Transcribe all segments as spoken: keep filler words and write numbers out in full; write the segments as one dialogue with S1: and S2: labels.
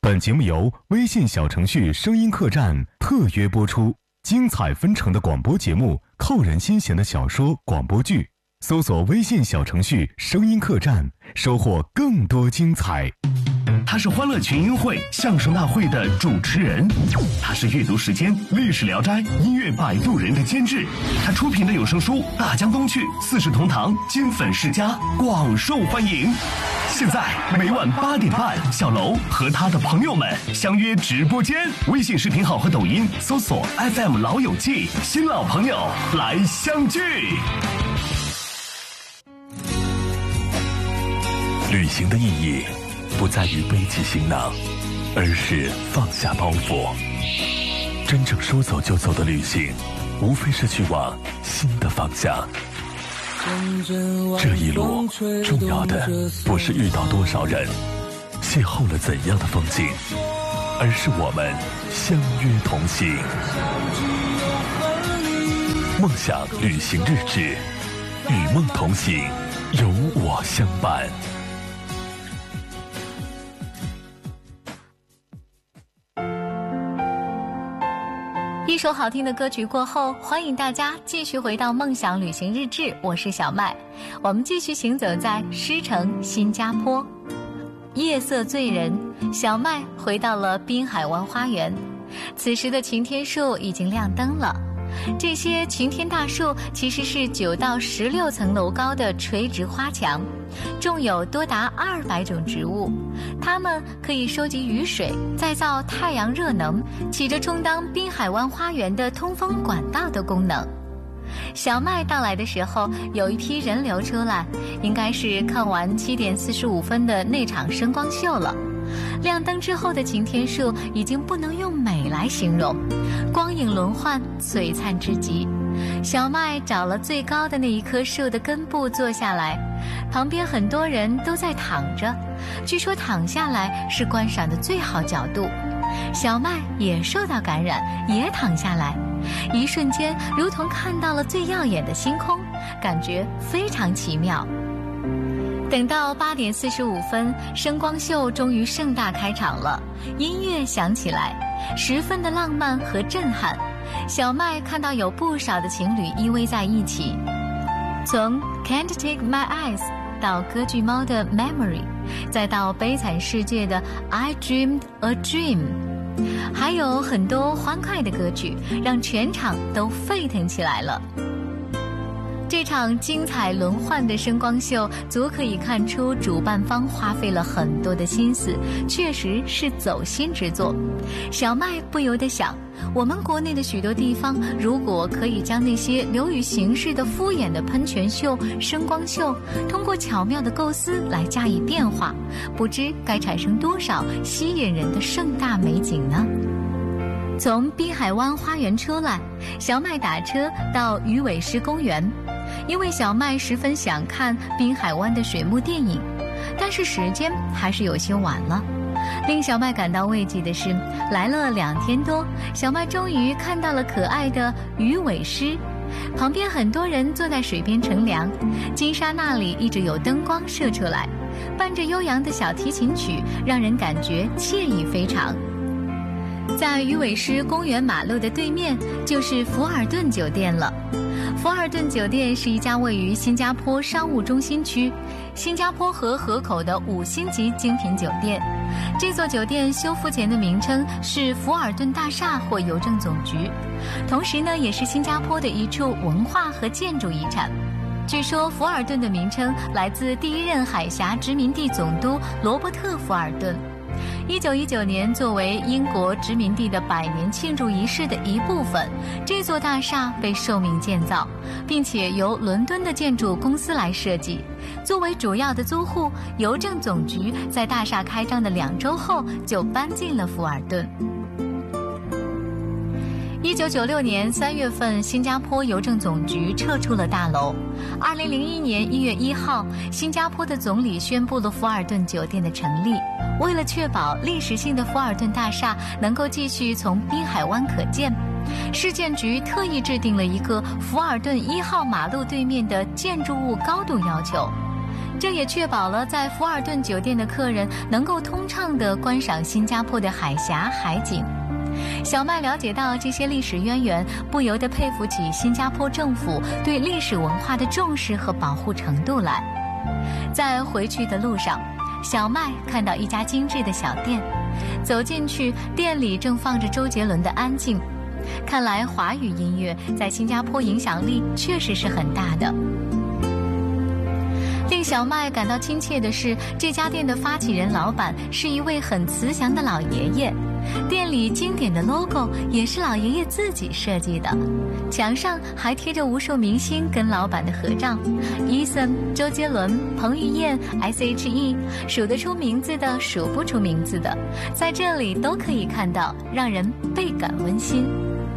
S1: 本节目由微信小程序声音客栈特约播出，精彩纷呈的广播节目，扣人心弦的小说广播剧，搜索微信小程序声音客栈，收获更多精彩。
S2: 他是欢乐群英会相声大会的主持人，他是阅读时间历史聊斋音乐摆渡人的监制，他出品的有声书《大江东去》《四世同堂》金粉世家广受欢迎。现在每晚八点半，小楼和他的朋友们相约直播间，微信视频号和抖音搜索 F M 老友记，新老朋友来相聚。旅行的意义不在于背起行囊，而是放下包袱。真正说走就走的旅行，无非是去往新的方向。这一路重要的不是遇到多少人，邂逅了怎样的风景，而是我们相约同行。梦想旅行日志，与梦同行，有我相伴。
S3: 一首好听的歌曲过后，欢迎大家继续回到梦想旅行日志，我是小麦。我们继续行走在狮城新加坡，夜色醉人，小麦回到了滨海湾花园。此时的擎天树已经亮灯了，这些擎天大树其实是九到十六层楼高的垂直花墙，种有多达二百种植物，它们可以收集雨水，再造太阳热能，起着充当滨海湾花园的通风管道的功能。小麦到来的时候，有一批人流出来，应该是看完七点四十五分的那场声光秀了。亮灯之后的擎天树已经不能用美来形容，光影轮换，璀璨之极。小麦找了最高的那一棵树的根部坐下来，旁边很多人都在躺着，据说躺下来是观赏的最好角度。小麦也受到感染，也躺下来，一瞬间如同看到了最耀眼的星空，感觉非常奇妙。等到八点四十五分，声光秀终于盛大开场了，音乐响起来，十分的浪漫和震撼。小麦看到有不少的情侣依偎在一起，从 Can't Take My Eyes 到歌剧猫的 Memory， 再到悲惨世界的 I Dreamed a Dream， 还有很多欢快的歌曲，让全场都沸腾起来了。这场精彩轮换的声光秀足可以看出主办方花费了很多的心思，确实是走心之作。小麦不由得想，我们国内的许多地方如果可以将那些流于形式的敷衍的喷泉秀、声光秀通过巧妙的构思来加以变化，不知该产生多少吸引人的盛大美景呢？从滨海湾花园出来，小麦打车到鱼尾狮公园，因为小麦十分想看滨海湾的水幕电影，但是时间还是有些晚了。令小麦感到慰藉的是，来了两天多，小麦终于看到了可爱的鱼尾狮。旁边很多人坐在水边乘凉，金沙那里一直有灯光射出来，伴着悠扬的小提琴曲，让人感觉惬意非常。在鱼尾狮公园马路的对面就是福尔顿酒店了。福尔顿酒店是一家位于新加坡商务中心区、新加坡河河口的五星级精品酒店。这座酒店修复前的名称是福尔顿大厦或邮政总局，同时呢，也是新加坡的一处文化和建筑遗产。据说福尔顿的名称来自第一任海峡殖民地总督罗伯特·福尔顿。一九一九年，作为英国殖民地的百年庆祝仪式的一部分，这座大厦被受命建造，并且由伦敦的建筑公司来设计。作为主要的租户，邮政总局在大厦开张的两周后就搬进了福尔顿。一九九六年三月份，新加坡邮政总局撤出了大楼。二零零一年一月一号，新加坡的总理宣布了福尔顿酒店的成立。为了确保历史性的福尔顿大厦能够继续从滨海湾可见，市建局特意制定了一个福尔顿一号马路对面的建筑物高度要求。 这也确保了在福尔顿酒店的客人能够通畅地观赏新加坡的海峡海景。小麦了解到这些历史渊源，不由得佩服起新加坡政府对历史文化的重视和保护程度来。在回去的路上，小麦看到一家精致的小店，走进去，店里正放着周杰伦的《安静》。看来华语音乐在新加坡影响力确实是很大的。令小麦感到亲切的是，这家店的发起人老板是一位很慈祥的老爷爷，店里经典的 logo 也是老爷爷自己设计的，墙上还贴着无数明星跟老板的合照， Eason、周杰伦、彭于晏、S H E， 数得出名字的数不出名字的，在这里都可以看到，让人倍感温馨。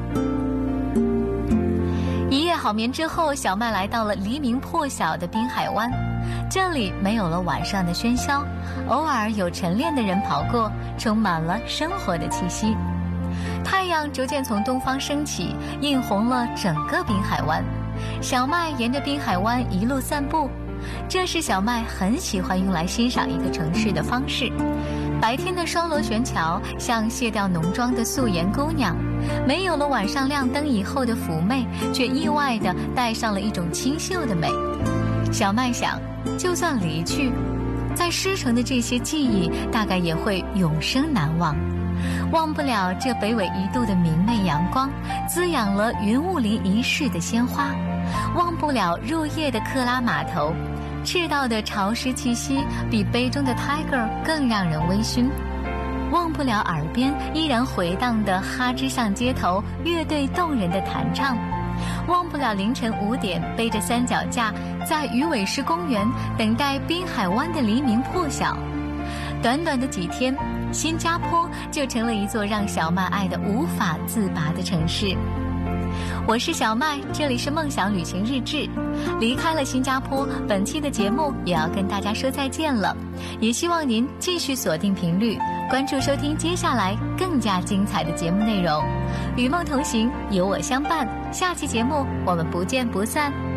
S3: 一夜好眠之后，小麦来到了黎明破晓的滨海湾。这里没有了晚上的喧嚣，偶尔有晨练的人跑过，充满了生活的气息。太阳逐渐从东方升起，映红了整个滨海湾。小麦沿着滨海湾一路散步，这是小麦很喜欢用来欣赏一个城市的方式。白天的双螺旋桥像卸掉浓妆的素颜姑娘，没有了晚上亮灯以后的妩媚，却意外地带上了一种清秀的美。小麦想，就算离去，在狮城的这些记忆大概也会永生难忘。忘不了这北纬一度的明媚阳光，滋养了云雾林一世的鲜花；忘不了入夜的克拉码头，赤道的潮湿气息比杯中的 Tiger 更让人微醺；忘不了耳边依然回荡的哈芝巷街头乐队动人的弹唱；忘不了凌晨五点背着三脚架在鱼尾狮公园等待滨海湾的黎明破晓。短短的几天，新加坡就成了一座让小麦爱得无法自拔的城市。我是小麦，这里是梦想旅行日志。离开了新加坡，本期的节目也要跟大家说再见了，也希望您继续锁定频率，关注收听接下来更加精彩的节目内容。与梦同行，有我相伴，下期节目我们不见不散。